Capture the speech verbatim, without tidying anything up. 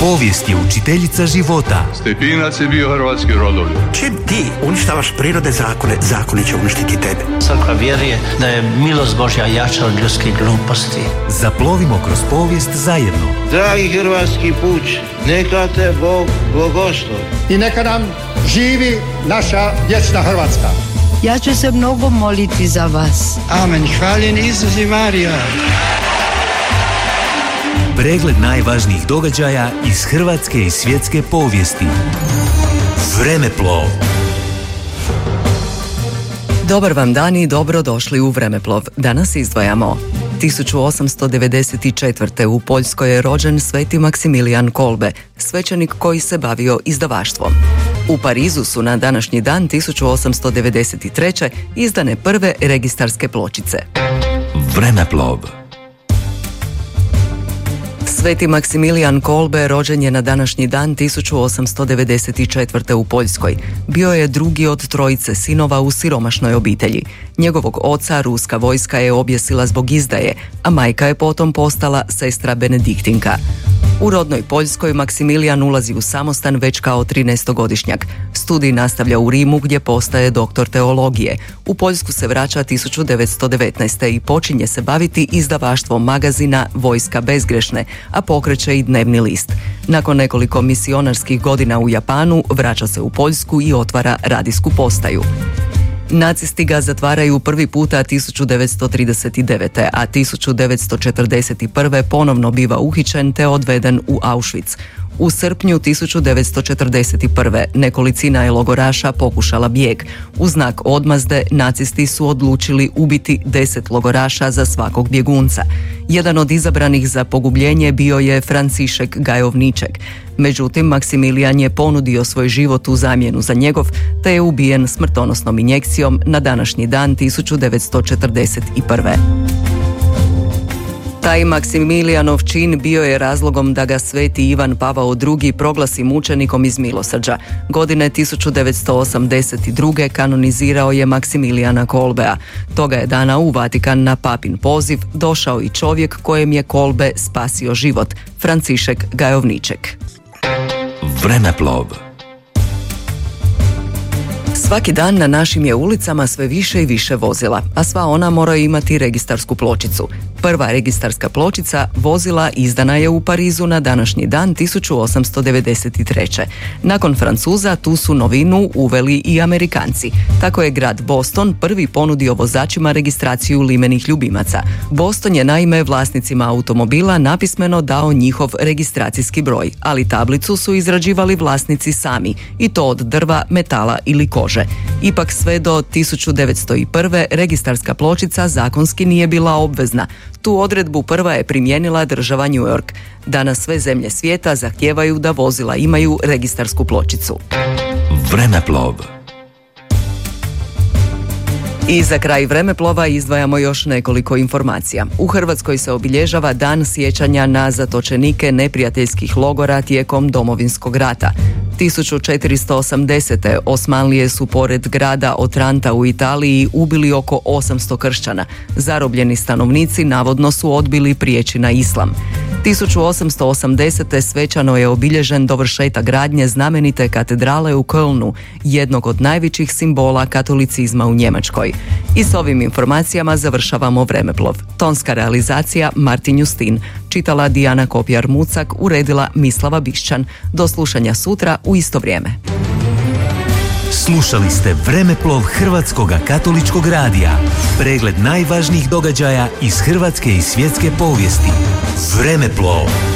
Povijest je učiteljica života. Stepinac je bio hrvatski rodoljub. Čim ti uništavaš prirode zakone, zakoni će uništiti tebe. Crkva vjeruje da je milost Božja jača od ljudske gluposti. Zaplovimo kroz povijest zajedno. Dragi hrvatski puč, neka te Bog blagoslovi. I neka nam živi naša vječna Hrvatska. Ja ću se mnogo moliti za vas. Amen. Hvaljen Isus i Marija. Pregled najvažnijih događaja iz hrvatske i svjetske povijesti. Vremeplov. Dobar vam dan i dobro došli u Vremeplov. Danas izdvajamo. tisuću osamsto devedeset četvrte. u Poljskoj je rođen Sveti Maksimilijan Kolbe, svećenik koji se bavio izdavaštvom. U Parizu su na današnji dan tisuću osamsto devedeset treće. izdane prve registarske pločice. Vremeplov. Sveti Maksimilijan Kolbe rođen je na današnji dan tisuću osamsto devedeset četvrte. u Poljskoj. Bio je drugi od trojice sinova u siromašnoj obitelji. Njegovog oca ruska vojska je objesila zbog izdaje, a majka je potom postala sestra Benediktinka. U rodnoj Poljskoj Maksimilijan ulazi u samostan već kao trinaestogodišnjak. Studij nastavlja u Rimu gdje postaje doktor teologije. U Poljsku se vraća tisuću devetsto devetnaeste. i počinje se baviti izdavaštvom magazina Vojska bezgrešne, a pokreće i dnevni list. Nakon nekoliko misionarskih godina u Japanu vraća se u Poljsku i otvara radijsku postaju. Nacisti ga zatvaraju prvi puta tisuću devetsto trideset devete. a tisuću devetsto četrdeset prve. ponovno biva uhićen te odveden u Auschwitz. U srpnju tisuću devetsto četrdeset prve. nekolicina je logoraša pokušala bijeg. U znak odmazde nacisti su odlučili ubiti deset logoraša za svakog bjegunca. Jedan od izabranih za pogubljenje bio je Francišek Gajovniček. Međutim, Maksimilijan je ponudio svoj život u zamjenu za njegov, te je ubijen smrtonosnom injekcijom na današnji dan tisuću devetsto četrdeset prve. Taj Maksimilijanov čin bio je razlogom da ga sveti Ivan Pavao drugi proglasi mučenikom iz milosrđa. Godine tisuću devetsto osamdeset druge. kanonizirao je Maksimilijana Kolbea. Toga je dana u Vatikan na papin poziv došao i čovjek kojem je Kolbe spasio život, Francišek Gajovniček. Vremeplov. Svaki dan na našim je ulicama sve više i više vozila, a sva ona moraju imati registarsku pločicu. Prva registarska pločica vozila izdana je u Parizu na današnji dan tisuću osamsto devedeset treće. Nakon Francuza tu su novinu uveli i Amerikanci. Tako je grad Boston prvi ponudio vozačima registraciju limenih ljubimaca. Boston je naime vlasnicima automobila napismeno dao njihov registracijski broj, ali tablicu su izrađivali vlasnici sami, i to od drva, metala ili kože. Ipak sve do tisuću devetsto prve. registarska pločica zakonski nije bila obvezna. Tu odredbu prva je primijenila država New York. Danas sve zemlje svijeta zahtijevaju da vozila imaju registarsku pločicu. Vremeplov. I za kraj Vremeplova izdvajamo još nekoliko informacija. U Hrvatskoj se obilježava dan sjećanja na zatočenike neprijateljskih logora tijekom Domovinskog rata. tisuću četiristo osamdesete. Osmanlije su pored grada Otranta u Italiji ubili oko osamsto kršćana. Zarobljeni stanovnici navodno su odbili prijeći na islam. tisuću osamsto osamdesete. svečano je obilježen dovršetak gradnje znamenite katedrale u Kölnu, jednog od najvećih simbola katolicizma u Njemačkoj. I s ovim informacijama završavamo Vremeplov. Tonska realizacija Martin Justin, čitala Dijana Kopjar-Mucak, uredila Mislava Bišćan. Do slušanja sutra u isto vrijeme. Slušali ste Vremeplov Hrvatskoga katoličkog radija. Pregled najvažnijih događaja iz hrvatske i svjetske povijesti. Vremeplov.